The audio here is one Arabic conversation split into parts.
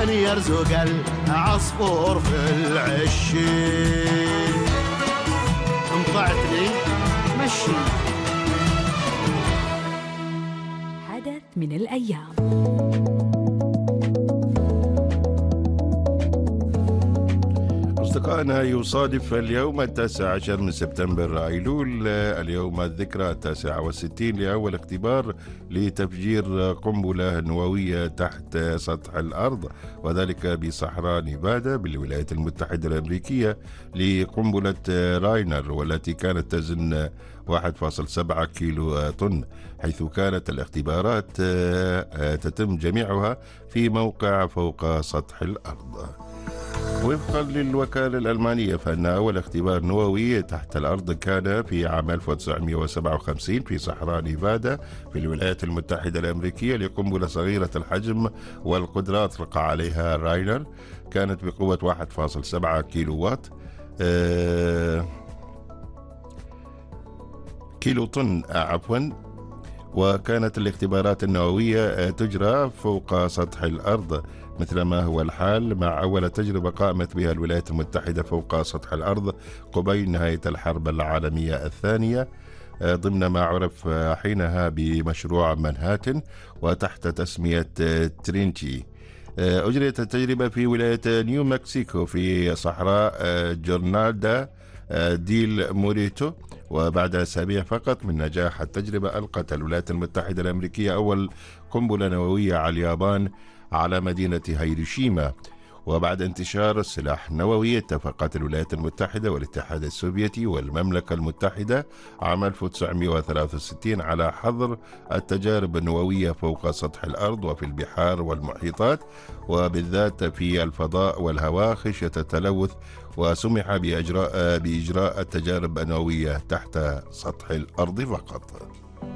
من يرزق العصفور في العشين. انطعتني مشي. حدث من الأيام. أصدقائنا، يصادف اليوم 19 من سبتمبر أيلول اليوم الذكرى 69 لأول اختبار لتفجير قنبلة نووية تحت سطح الأرض، وذلك بصحراء نيفادا بالولايات المتحدة الأمريكية لقنبلة راينر، والتي كانت تزن 1.7 كيلو طن، حيث كانت الاختبارات تتم جميعها في موقع فوق سطح الأرض. وفقا للوكالة الألمانية، فإن أول اختبار نووي تحت الأرض كان في عام 1957 في صحراء نيفادا في الولايات المتحدة الأمريكية لقنبلة صغيرة الحجم والقدرة أطلق عليها راينر، كانت بقوة 1.7 كيلو وات كيلو طن وكانت الاختبارات النووية تجرى فوق سطح الأرض مثل ما هو الحال مع أول تجربة قامت بها الولايات المتحدة فوق سطح الأرض قبيل نهاية الحرب العالمية الثانية، ضمن ما عرف حينها بمشروع مانهاتن وتحت تسمية ترينتي. أجريت التجربة في ولاية نيو مكسيكو في صحراء جورنالدا ديل موريتو، وبعد أسابيع فقط من نجاح التجربة ألقت الولايات المتحدة الأمريكية أول قنبلة نووية على اليابان على مدينة هيروشيما. وبعد انتشار السلاح النووي، اتفقت الولايات المتحدة والاتحاد السوفيتي والمملكة المتحدة عام 1963 على حظر التجارب النووية فوق سطح الأرض وفي البحار والمحيطات، وبالذات في الفضاء والهواء خشية التلوث، وسمح بإجراء التجارب النووية تحت سطح الأرض فقط.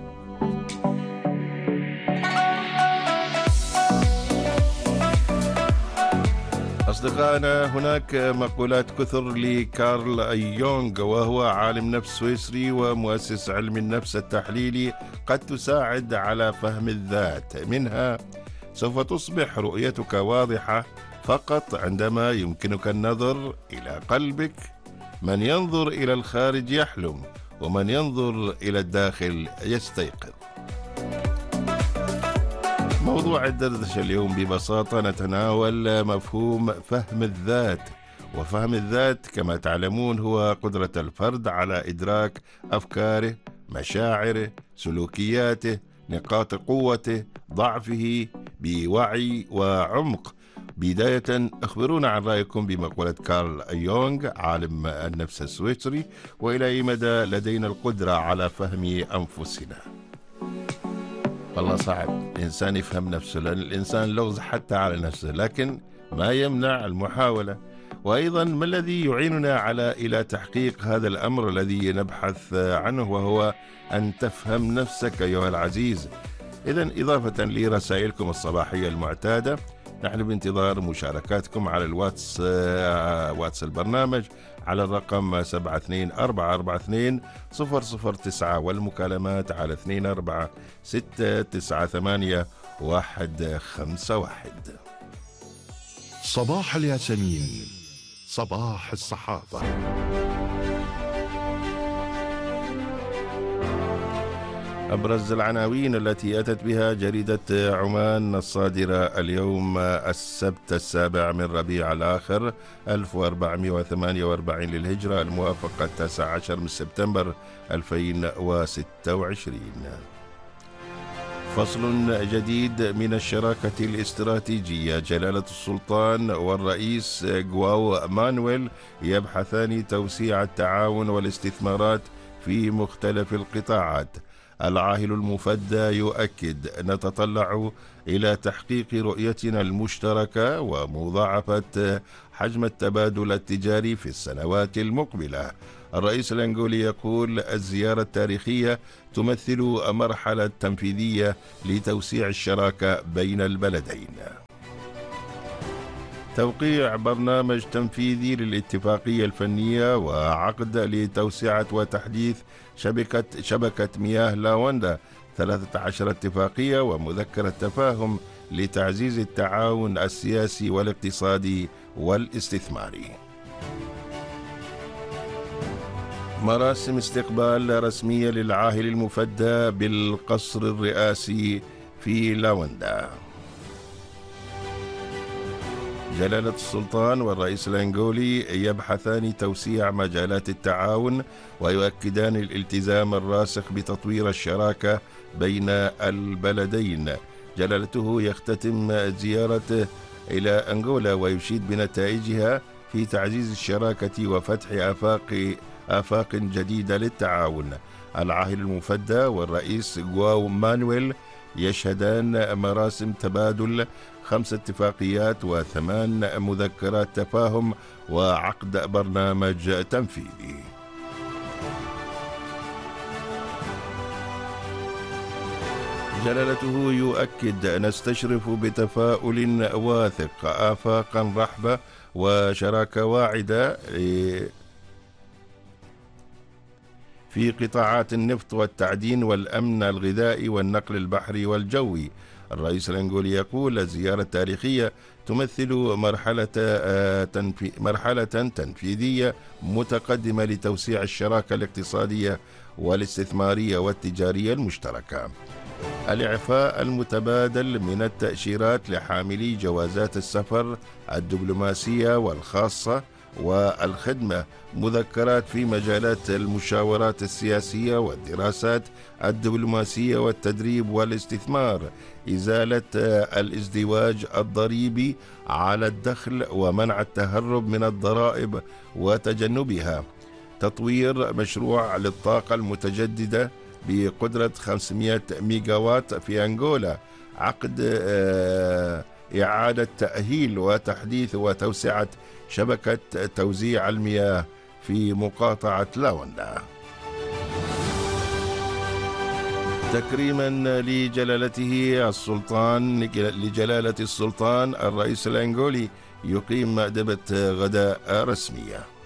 أصدقائنا، هناك مقولات كثر لكارل يونغ، وهو عالم نفس سويسري ومؤسس علم النفس التحليلي، قد تساعد على فهم الذات. منها: سوف تصبح رؤيتك واضحة فقط عندما يمكنك النظر إلى قلبك. من ينظر إلى الخارج يحلم، ومن ينظر إلى الداخل يستيقظ. موضوع الدردشة اليوم ببساطة نتناول مفهوم فهم الذات، وفهم الذات كما تعلمون هو قدرة الفرد على إدراك أفكاره، مشاعره، سلوكياته، نقاط قوته، ضعفه بوعي وعمق. بداية، أخبرونا عن رأيكم بمقولة كارل يونغ عالم النفس السويسري، وإلى أي مدى لدينا القدرة على فهم أنفسنا؟ والله صعب الإنسان يفهم نفسه، لأن الإنسان لغز حتى على نفسه، لكن ما يمنع المحاولة. وأيضا ما الذي يعيننا إلى تحقيق هذا الأمر الذي نبحث عنه، وهو أن تفهم نفسك أيها العزيز؟ إذن إضافة لرسائلكم الصباحية المعتادة، نحن بانتظار مشاركاتكم على واتس البرنامج على الرقم 72442009، والمكالمات على 2469982151. صباح الياسمين، صباح الصحافة. أبرز العناوين التي أتت بها جريدة عمان الصادرة اليوم السبت 7 من ربيع الآخر 1448 للهجرة، الموافق 19 من سبتمبر 2026. فصل جديد من الشراكة الاستراتيجية، جلالة السلطان والرئيس غواو مانويل يبحثان توسيع التعاون والاستثمارات في مختلف القطاعات. العاهل المفدى يؤكد: نتطلع إلى تحقيق رؤيتنا المشتركة ومضاعفة حجم التبادل التجاري في السنوات المقبلة. الرئيس الأنغولي يقول: الزيارة التاريخية تمثل مرحلة تنفيذية لتوسيع الشراكة بين البلدين. توقيع برنامج تنفيذي للاتفاقية الفنية وعقد لتوسعة وتحديث شبكة مياه لاوندا، 13 اتفاقية ومذكرة تفاهم لتعزيز التعاون السياسي والاقتصادي والاستثماري. مراسم استقبال رسمية للعاهل المفدى بالقصر الرئاسي في لاوندا. جلالة السلطان والرئيس الأنغولي يبحثان توسيع مجالات التعاون ويؤكدان الالتزام الراسخ بتطوير الشراكة بين البلدين. جلالته يختتم زيارته إلى أنغولا ويشيد بنتائجها في تعزيز الشراكة وفتح آفاق جديدة للتعاون. العاهل المفدى والرئيس جواو مانويل يشهدان مراسم تبادل 5 اتفاقيات و8 مذكرات تفاهم وعقد برنامج تنفيذي. جلالته يؤكد: نستشرف بتفاؤل واثق آفاقا رحبة وشراكة واعدة في قطاعات النفط والتعدين والأمن الغذائي والنقل البحري والجوي. الرئيس الأنغولي يقول: الزيارة التاريخية تمثل مرحلة تنفيذية متقدمة لتوسيع الشراكة الاقتصادية والاستثمارية والتجارية المشتركة. الإعفاء المتبادل من التأشيرات لحاملي جوازات السفر الدبلوماسية والخاصة والخدمة، مذكرات في مجالات المشاورات السياسية والدراسات الدبلوماسية والتدريب والاستثمار، إزالة الازدواج الضريبي على الدخل ومنع التهرب من الضرائب وتجنبها، تطوير مشروع للطاقة المتجددة بقدرة 500 ميجاوات في أنغولا، عقد إعادة تأهيل وتحديث وتوسعة شبكة توزيع المياه في مقاطعة لاوندا. تكريما لجلالة السلطان الرئيس الأنغولي يقيم مأدبة غداء رسمية.